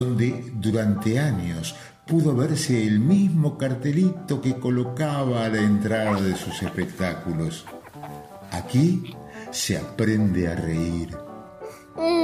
donde durante años pudo verse el mismo cartelito que colocaba a la entrada de sus espectáculos. Aquí se aprende a reír.